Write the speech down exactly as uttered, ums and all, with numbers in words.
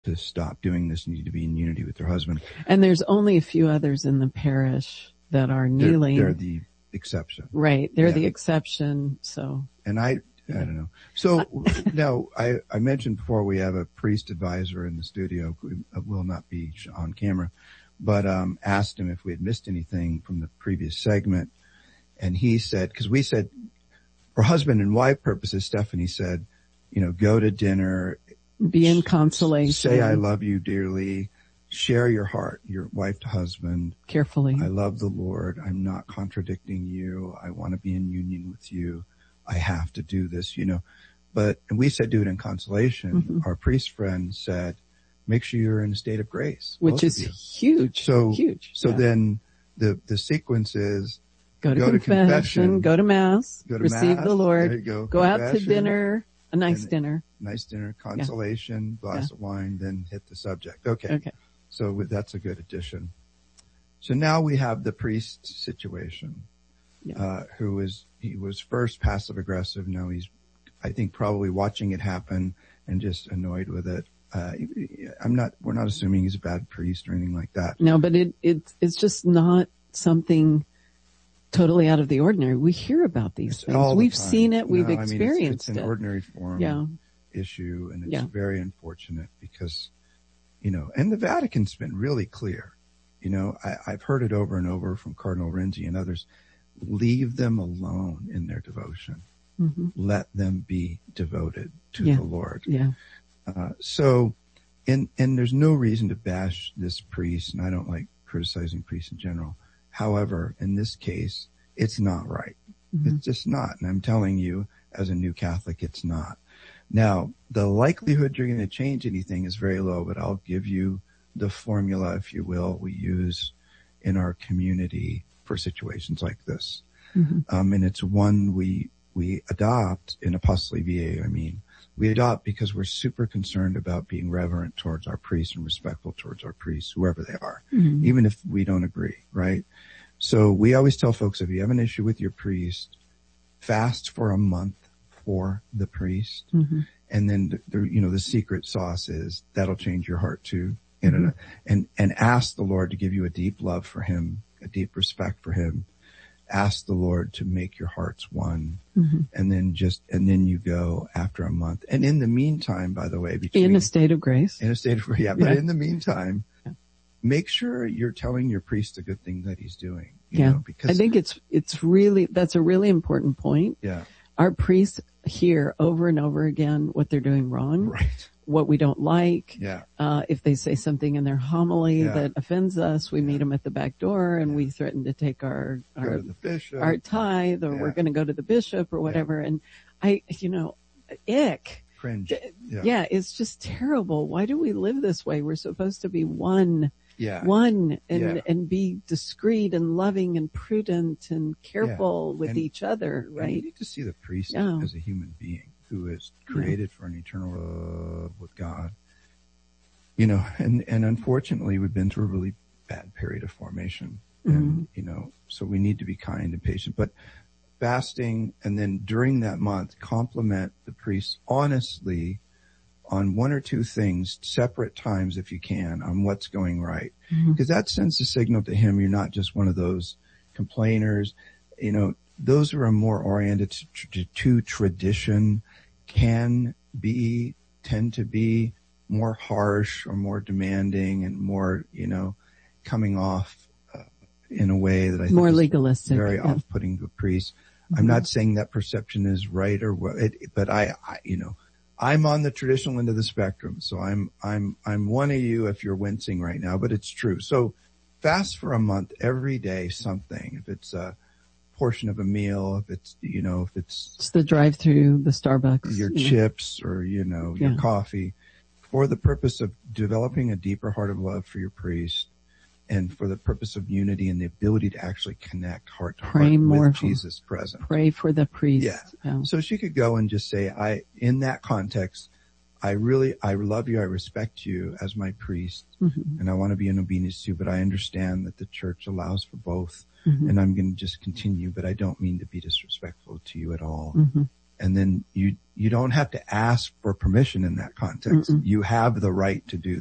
to stop doing this need to be in unity with their husband. And there's only a few others in the parish that are kneeling. They're, they're the exception. Right. They're yeah. the exception. So. And I, I don't know. So now I, I mentioned before we have a priest advisor in the studio who will not be on camera, but, um, asked him if we had missed anything from the previous segment. And he said, cause we said for husband and wife purposes, Stephanie said, you know, go to dinner. Be in consolation. Say, I love you dearly. Share your heart, your wife to husband. Carefully. I love the Lord. I'm not contradicting you. I want to be in union with you. I have to do this, you know. But, and we said do it in consolation. Mm-hmm. Our priest friend said, make sure you're in a state of grace. Which is huge. So, huge. So yeah. then the, the sequence is go to, go confession, to confession, go to mass, go to receive mass, the Lord, there you go, go out to dinner, a nice dinner. Nice dinner, consolation, yeah. glass yeah. of wine, then hit the subject. Okay. Okay. So that's a good addition. So now we have the priest situation, yeah. uh, who is, he was first passive aggressive. Now he's, I think probably watching it happen and just annoyed with it. Uh, I'm not, we're not assuming he's a bad priest or anything like that. No, but it, it, it's just not something totally out of the ordinary. We hear about these it's things. We've the seen it. We've no, experienced I mean, it's, it's it. an ordinary form yeah. issue, and it's yeah. very unfortunate because, you know, and the Vatican's been really clear. You know, I, I've heard it over and over from Cardinal Renzi and others. Leave them alone in their devotion. Mm-hmm. Let them be devoted to yeah. the Lord. Yeah. Uh, so, and, and there's no reason to bash this priest, and I don't like criticizing priests in general. However, in this case, it's not right. Mm-hmm. It's just not. And I'm telling you, as a new Catholic, it's not. Now, the likelihood you're going to change anything is very low, but I'll give you the formula, if you will, we use in our community for situations like this. Mm-hmm. Um, and it's one we, we adopt in Apostoli Viae, I mean. We adopt because we're super concerned about being reverent towards our priests and respectful towards our priests, whoever they are, mm-hmm. even if we don't agree, right? So we always tell folks, if you have an issue with your priest, fast for a month for the priest. Mm-hmm. And then, the, the, you know, the secret sauce is that'll change your heart too. And, mm-hmm. and, and ask the Lord to give you a deep love for him, a deep respect for him. Ask the Lord to make your hearts one. Mm-hmm. And then just, and then you go after a month. And in the meantime, by the way, between, in a state of grace, in a state of, yeah, but yeah. in the meantime, yeah. make sure you're telling your priest the good thing that he's doing. You yeah. know, because I think it's, it's really, that's a really important point. Yeah. Our priests hear over and over again what they're doing wrong. Right. What we don't like. Yeah. Uh, if they say something in their homily yeah. that offends us, we yeah. meet them at the back door and yeah. we threaten to take our, our, the bishop. our tithe, or yeah. we're going to go to the bishop or whatever. Yeah. And I, you know, ick. Cringe. Yeah. yeah. It's just terrible. Why do we live this way? We're supposed to be one. Yeah. One and, yeah. and be discreet and loving and prudent and careful yeah. with and, each other, right? And you need to see the priest yeah. as a human being who is created yeah. for an eternal love with God. You know, and, and unfortunately we've been through a really bad period of formation. Mm-hmm. And, you know, so we need to be kind and patient, but fasting and then during that month, compliment the priest honestly on one or two things, separate times if you can, on what's going right. Mm-hmm. Because that sends a signal to him you're not just one of those complainers. You know, those who are more oriented to, to, to tradition can be, tend to be more harsh or more demanding and more, you know, coming off uh, in a way that I think more is legalistic, very yeah. off-putting to a priest. Mm-hmm. I'm not saying that perception is right or what, it, but I, I, you know, I'm on the traditional end of the spectrum, so I'm, I'm, I'm one of you if you're wincing right now, but it's true. So fast for a month every day, something, if it's a portion of a meal, if it's, you know, if it's, it's the drive through the Starbucks, your you chips know. or, you know, your yeah. coffee, for the purpose of developing a deeper heart of love for your priest and for the purpose of unity and the ability to actually connect heart to pray heart more with for, Jesus present. Pray for the priest. Yeah. yeah. So she could go and just say, I, in that context, I really, I love you. I respect you as my priest mm-hmm. and I want to be in obedience to you, but I understand that the church allows for both mm-hmm. and I'm going to just continue, but I don't mean to be disrespectful to you at all. Mm-hmm. and then you, you don't have to ask for permission in that context. Mm-mm. You have the right to do